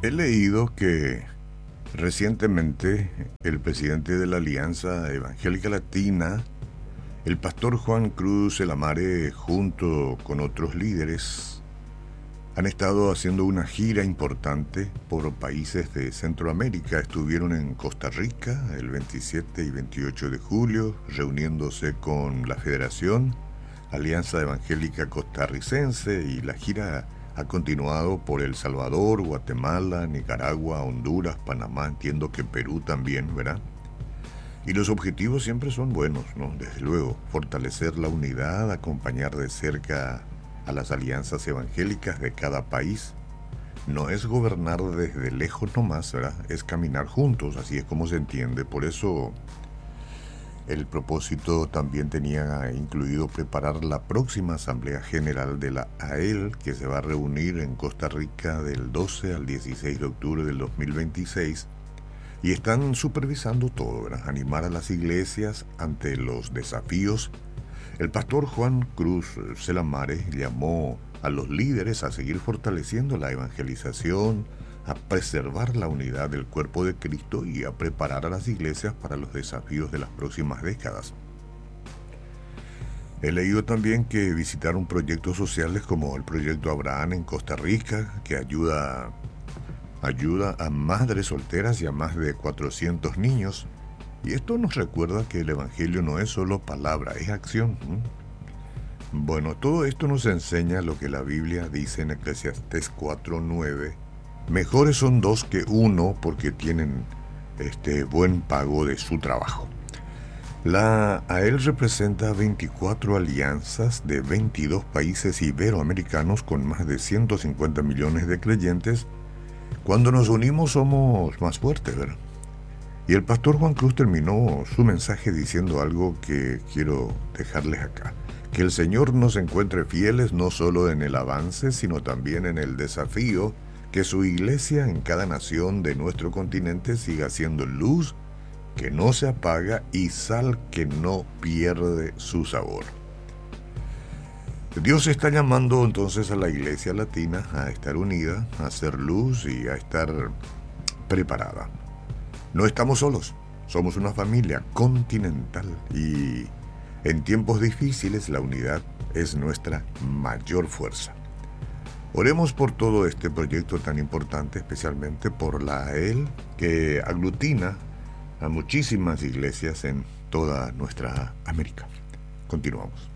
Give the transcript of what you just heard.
He leído que recientemente el presidente de la Alianza Evangélica Latina, el pastor Juan Cruz Elamare, junto con otros líderes, han estado haciendo una gira importante por países de Centroamérica. Estuvieron en Costa Rica el 27 y 28 de julio, reuniéndose con la Federación Alianza Evangélica Costarricense, y la gira ha continuado por El Salvador, Guatemala, Nicaragua, Honduras, Panamá, entiendo que Perú también, ¿verdad? Y los objetivos siempre son buenos, ¿no? Desde luego, fortalecer la unidad, acompañar de cerca a las alianzas evangélicas de cada país. No es gobernar desde lejos nomás, ¿verdad? Es caminar juntos, así es como se entiende. Por eso el propósito también tenía incluido preparar la próxima Asamblea General de la AEL, que se va a reunir en Costa Rica del 12 al 16 de octubre del 2026. Y están supervisando todo, ¿verdad? Animar a las iglesias ante los desafíos. El pastor Juan Cruz Selamare llamó a los líderes a seguir fortaleciendo la evangelización, a preservar la unidad del cuerpo de Cristo y a preparar a las iglesias para los desafíos de las próximas décadas. He leído también que visitaron proyectos sociales como el Proyecto Abraham en Costa Rica, que ayuda a madres solteras y a más de 400 niños. Y esto nos recuerda que el Evangelio no es solo palabra, es acción. Bueno, todo esto nos enseña lo que la Biblia dice en Eclesiastés 4:9. Mejores son dos que uno porque tienen buen pago de su trabajo. La AEL representa 24 alianzas de 22 países iberoamericanos con más de 150 millones de creyentes. Cuando nos unimos somos más fuertes, ¿verdad? Y el pastor Juan Cruz terminó su mensaje diciendo algo que quiero dejarles acá. Que el Señor nos encuentre fieles no solo en el avance, sino también en el desafío, que su iglesia en cada nación de nuestro continente siga siendo luz que no se apaga y sal que no pierde su sabor. Dios está llamando entonces a la iglesia latina a estar unida, a ser luz y a estar preparada. No estamos solos, somos una familia continental y en tiempos difíciles la unidad es nuestra mayor fuerza. Oremos por todo este proyecto tan importante, especialmente por la AEL, que aglutina a muchísimas iglesias en toda nuestra América. Continuamos.